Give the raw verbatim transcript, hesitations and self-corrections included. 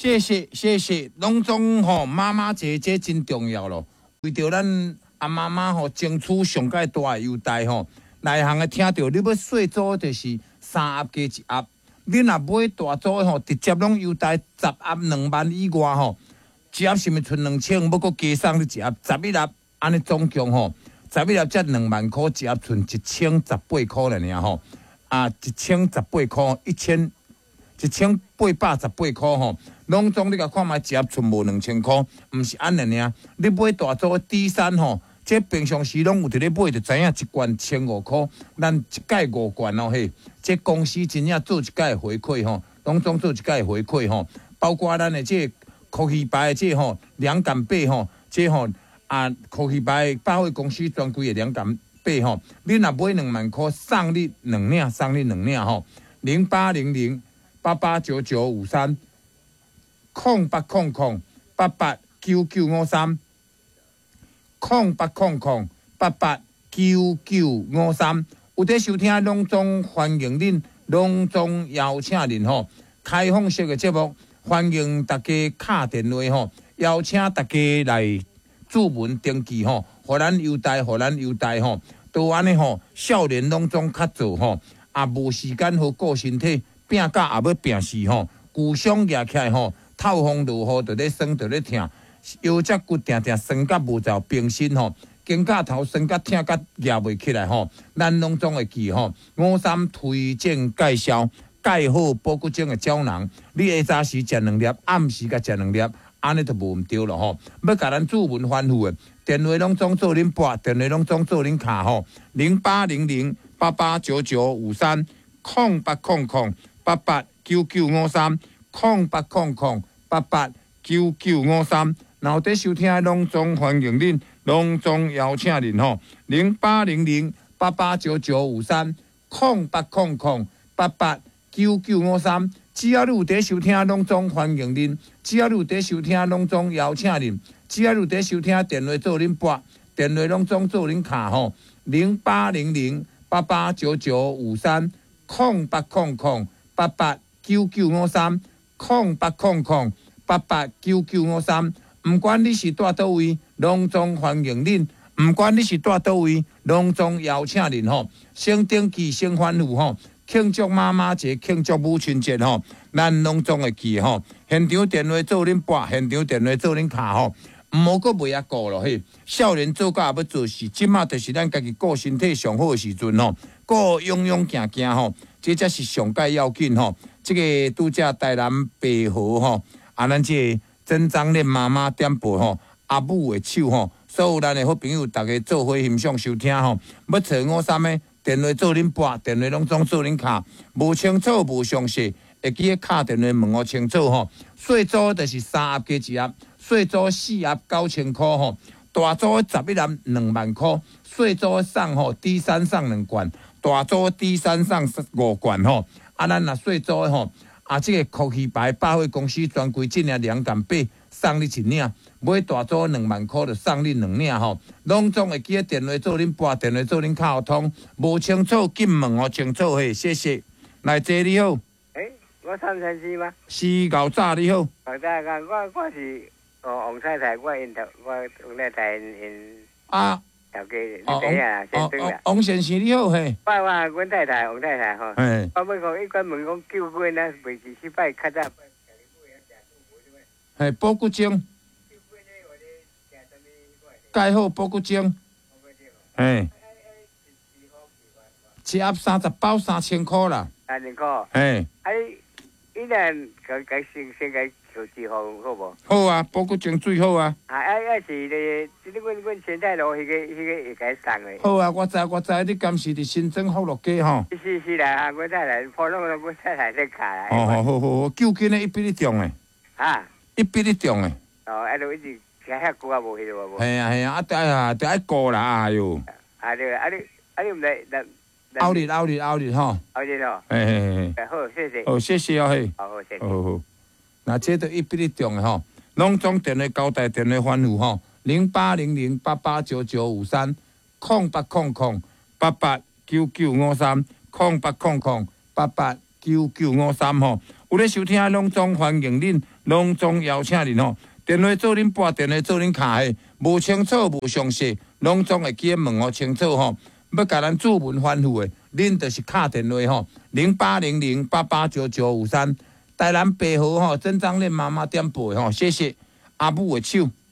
谢谢谢谢，拢总吼妈妈节这真重要咯。为着咱阿妈妈吼争取上界大的优待吼，内行的听到你要细组就是三盒加一盒，你若买大组的吼，直接拢优待十盒两万以外吼，一盒是咪剩两千，要搁加送你一盒十一盒，安尼总共吼十一盒才两万块，一盒剩一千十八块了尔吼，啊一千十八块，一千。一千八百十八块吼，拢总你甲看卖一盒剩无两千块，毋是安尼尔。你买大组底衫吼，这平常时拢有伫咧买，就知影一罐千五块，咱一届五罐哦嘿。这公司真正做一届回馈吼，拢总做一届回馈吼，包括咱的这科技牌的这吼凉感被吼，这吼啊科技牌百货公司专柜的凉感被吼，你若买两万块，送你两领，送你两领吼，零八零零。八八九九五三，空八空空八八九九五三，空八空空八八九九五三。有在收听拢总欢迎恁，拢总邀请恁吼，开放式的节目，欢迎大家敲电话吼，邀请大家来注文登记吼，互咱优待，互咱优待吼，都安尼吼，少年拢总较做吼，也无时间好顾身体。拼甲也要拼死吼，骨伤压起来吼，透风落雨就咧酸就咧疼，腰脊骨定定酸甲无走平身吼，肩胛头酸甲疼甲压袂起来吼，咱拢总会记吼。五三推荐介绍钙好补骨精的胶囊，你下早时食两粒，暗时甲食两粒，安尼就无毋对了吼。要甲咱注文反复的电话拢总做恁拨，电话拢总做恁卡吼，零八零零八八九九五三空八空空。八八九九五三，空八空空八八九九五三，然后在收听的拢总欢迎恁，拢总邀请恁吼，零八零零八八九九五三，空八空空八八九九五三，只要你有在收听，拢总欢迎恁；只要你有在收听，拢总邀请恁；只要你有在收听，电话做恁拨，电话拢总做恁卡吼，零八零零八八九九五三，空八空空。八八九九五三，空八空空八八九九五三，毋管你是住倒位，拢总欢迎恁；毋管你是住倒位，拢总邀请恁吼。先登记，先欢呼吼，庆祝妈妈节，庆祝母亲节吼，咱拢总会记吼。现场电话做恁拨，现场电话做恁卡吼，毋好阁袂遐顾咯嘿。少年做甲也要做事，即马就是咱家己顾身体上好的时阵吼，顾勇勇行行吼。这才是上界要紧吼，这个拄则台南白河吼，啊，咱这曾张练妈妈点播吼，阿母的手吼，所有咱的好朋友，大家做伙欣赏收听吼。要找五三的电话做恁拨，电话拢总做恁卡，无清楚无详细，会记咧敲电话问我清楚吼。细组就是三盒加一盒，细组四盒九千块吼，大组十一盒两万块，细组送吼底衫送两罐。大组底衫送五罐吼，啊，咱若细组的吼，啊，这个科技牌百货公司专柜进来两杆八，送你一领，买大组两万块就送你两领吼，拢总会记咧电话做恁拨，电话做恁沟通，无清楚紧问我清楚嘿，谢谢。来，姐你好， 诶、欸，我陈先生吗？ 是牛早你好， 牛早个，我我是哦王太太，我因头我王太太因因啊。 头家，你等下先等下。 王先生你好嘿。 我我阮太太王太太吼， 嘿。 我要讲，伊管问讲救过呢，未是失败，较早。 嘿，补骨精。钙好补骨精。嘿。一盒三十包三千块啦。 三千块。 嘿。 啊，伊伊咱甲甲先先甲求治好好无？ 好啊，补骨精最好啊。 啊啊啊是咧，即个阮阮先太路迄个迄个会甲伊送诶。 好啊，我知我知，你今时伫新庄福乐街吼。 是是啦，阮太太普通的阮太太咧卡啦。 哦好好好，救紧诶，一比你重诶。 啊。 一比你重诶。 哦，啊，就一直遐遐久啊无去了无。 系啊系啊，啊得啊得爱顾啦，哎哟。 啊对啊，你啊你毋来来。 后日后日后日吼。 后日哦。 嘿嘿嘿。 好，谢谢。 好，谢谢哦嘿。 好好谢谢。 好好好。那这都一比你重诶吼，拢总电话交代，电话反复吼，零八零零八八九九五三，空八空空八八九九五三，空八空空八八九九五三吼。有咧收听拢总欢迎恁， 隆重邀请您吼，电话做恁拨，电话做恁卡的，无清楚无详细，隆重会记问哦清楚吼。要甲咱注文反复的，恁就是敲电话吼，零八零零八八九九五三，台南北河吼，真章恁妈妈点播吼，谢谢阿母的手。